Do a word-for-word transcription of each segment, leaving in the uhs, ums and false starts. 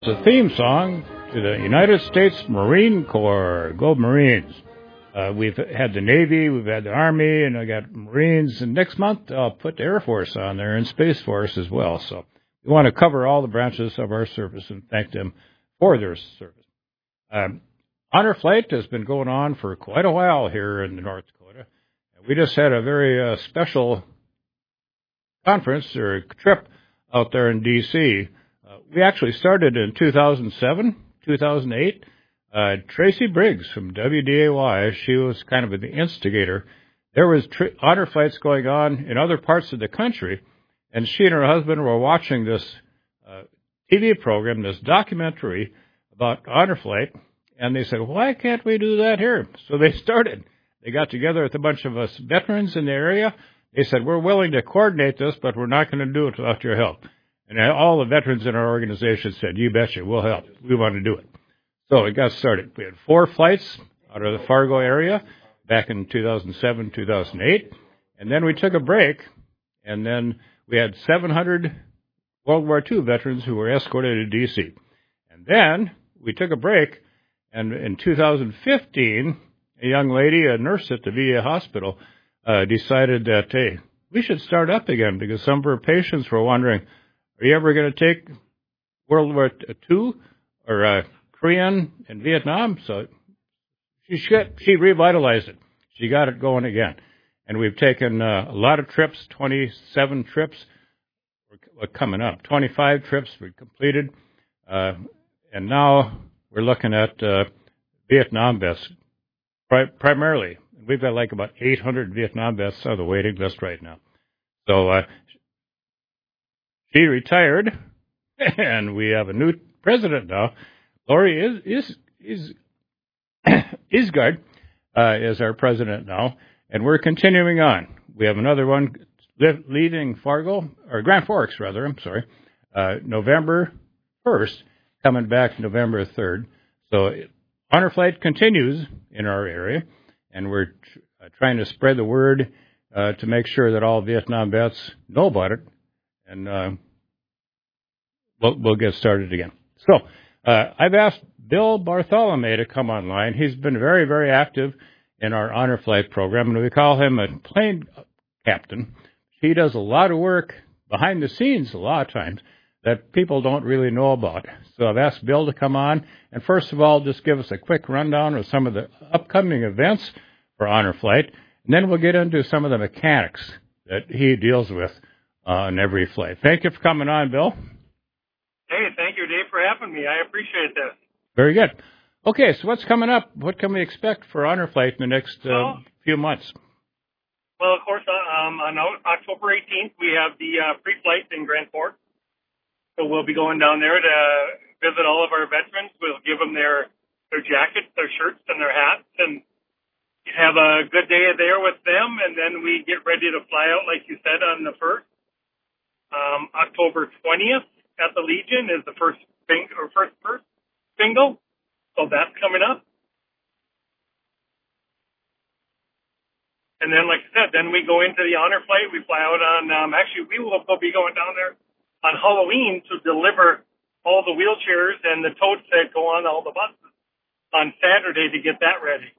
It's a theme song to the United States Marine Corps. Go Marines. Uh, we've had the Navy, we've had the Army, and I got Marines. And next month, I'll put the Air Force on there and Space Force as well. So we want to cover all the branches of our service and thank them for their service. Um, Honor Flight has been going on for quite a while here in North Dakota. We just had a very uh, special conference or trip out there in D C Uh, we actually started in two thousand seven, two thousand eight. Uh, Tracy Briggs from W D A Y, she was kind of the instigator. There was tri- honor flights going on in other parts of the country, and she and her husband were watching this uh, T V program, this documentary about honor flight, and they said, why can't we do that here? So they started. They got together with a bunch of us veterans in the area. They said, we're willing to coordinate this, but we're not going to do it without your help. And all the veterans in our organization said, you betcha, we'll help. We want to do it. So it got started. We had four flights out of the Fargo area back in two thousand seven, two thousand eight. And then we took a break, and then we had seven hundred World War Two veterans who were escorted to D C. And then we took a break, and in two thousand fifteen, a young lady, a nurse at the V A hospital, uh, decided that, hey, we should start up again because some of her patients were wondering, are you ever going to take World War Two or uh, Korean and Vietnam? So she she revitalized it. She got it going again. And we've taken uh, a lot of trips, twenty-seven trips we're coming up, twenty-five trips we completed. Uh, and now we're looking at uh, Vietnam vets pri- primarily. We've got like about eight hundred Vietnam vets on the waiting list right now. So uh, she retired, and we have a new president now. Lori is is is Isgard uh, is our president now, and we're continuing on. We have another one li- leaving Fargo or Grand Forks, rather. I'm sorry, uh, November first, coming back November third. So honor flight continues in our area, and we're tr- uh, trying to spread the word uh, to make sure that all Vietnam vets know about it. And uh, we'll, we'll get started again. So uh, I've asked Bill Bartholomew to come online. He's been very, very active in our honor flight program, and we call him a plane captain. He does a lot of work behind the scenes a lot of times that people don't really know about. So I've asked Bill to come on, and first of all, just give us a quick rundown of some of the upcoming events for honor flight, and then we'll get into some of the mechanics that he deals with on every flight. Thank you for coming on, Bill. Hey, thank you, Dave, for having me. I appreciate this. Very good. Okay, so what's coming up? What can we expect for honor flight in the next uh, well, few months? Well, of course, uh, um, on October eighteenth, we have the uh, pre-flight in Grand Forks. So we'll be going down there to visit all of our veterans. We'll give them their, their jackets, their shirts, and their hats, and have a good day there with them. And then we get ready to fly out, like you said, on the first. Um, October twentieth at the Legion is the first thing, or first first single. So that's coming up. And then, like I said, then we go into the honor flight. We fly out on, um, actually, we will be going down there on Halloween to deliver all the wheelchairs and the totes that go on all the buses on Saturday to get that ready.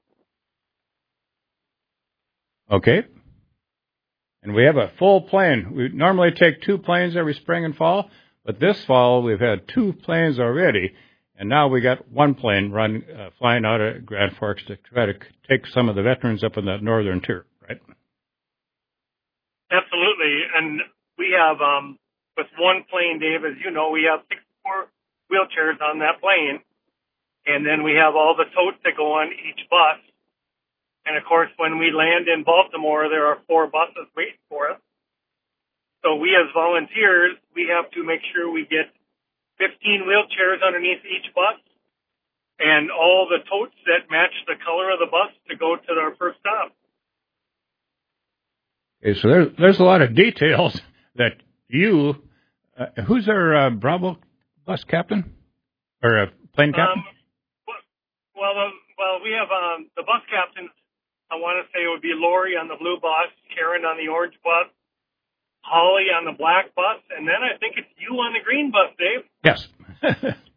Okay. And we have a full plane. We normally take two planes every spring and fall, but this fall we've had two planes already, and now we got one plane run uh, flying out of Grand Forks to try to take some of the veterans up in that northern tier, right? Absolutely. And we have, um, with one plane, Dave, as you know, we have sixty-four wheelchairs on that plane, and then we have all the totes that go on each bus. And, of course, when we land in Baltimore, there are four buses waiting for us. So we, as volunteers, we have to make sure we get fifteen wheelchairs underneath each bus and all the totes that match the color of the bus to go to our first stop. Okay, so there's, there's a lot of details that you, uh, who's our uh, Bravo bus captain or uh, plane captain? Um, well, uh, well, we have um, the bus captains. I want to say it would be Lori on the blue bus, Karen on the orange bus, Holly on the black bus, and then I think it's you on the green bus, Dave. Yes.